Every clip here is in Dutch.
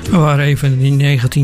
We waren even in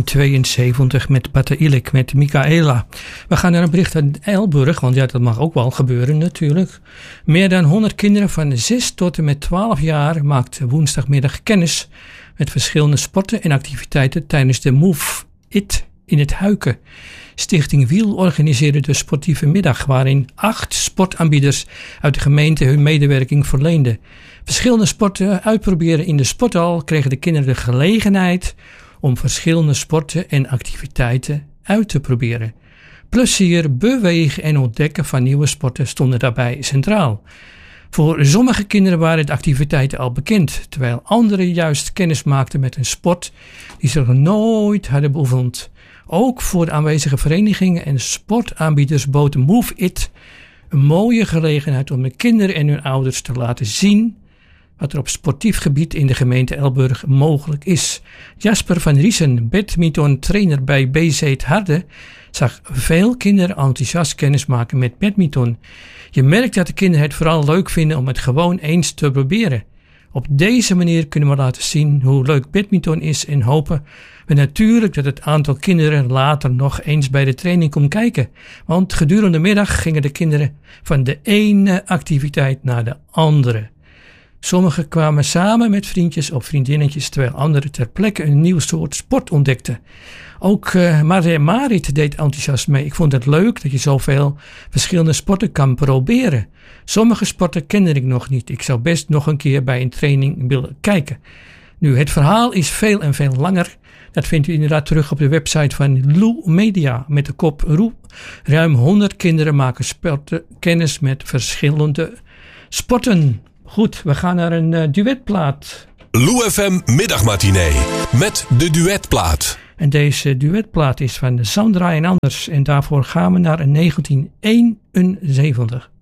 1972 met Bata Ilik, met Michaela. We gaan naar een bericht uit Elburg, want ja, dat mag ook wel gebeuren natuurlijk. Meer dan 100 kinderen van 6 tot en met 12 jaar maakten woensdagmiddag kennis met verschillende sporten en activiteiten tijdens de Move It in het Huiken. Stichting Wiel organiseerde de sportieve middag waarin 8 sportaanbieders uit de gemeente hun medewerking verleenden. Verschillende sporten uitproberen in de sporthal kregen de kinderen de gelegenheid om verschillende sporten en activiteiten uit te proberen. Plezier, bewegen en ontdekken van nieuwe sporten stonden daarbij centraal. Voor sommige kinderen waren de activiteiten al bekend, terwijl anderen juist kennis maakten met een sport die ze nog nooit hadden beoefend. Ook voor de aanwezige verenigingen en sportaanbieders bood Move It een mooie gelegenheid om de kinderen en hun ouders te laten zien wat er op sportief gebied in de gemeente Elburg mogelijk is. Jasper van Riesen, badmintontrainer bij BZ Harde, zag veel kinderen enthousiast kennis maken met badminton. Je merkt dat de kinderen het vooral leuk vinden om het gewoon eens te proberen. Op deze manier kunnen we laten zien hoe leuk badminton is en hopen we natuurlijk dat het aantal kinderen later nog eens bij de training komt kijken. Want gedurende de middag gingen de kinderen van de ene activiteit naar de andere. Sommigen kwamen samen met vriendjes of vriendinnetjes, terwijl anderen ter plekke een nieuw soort sport ontdekten. Ook Marit deed enthousiast mee. Ik vond het leuk dat je zoveel verschillende sporten kan proberen. Sommige sporten kende ik nog niet. Ik zou best nog een keer bij een training willen kijken. Nu, het verhaal is veel en veel langer. Dat vindt u inderdaad terug op de website van Lou Media met de kop Roe. Ruim 100 kinderen maken kennis met verschillende sporten. Goed, we gaan naar een duetplaat. Lou FM Middagmatinee met de duetplaat. En deze duetplaat is van Sandra en Anders. En daarvoor gaan we naar 1971.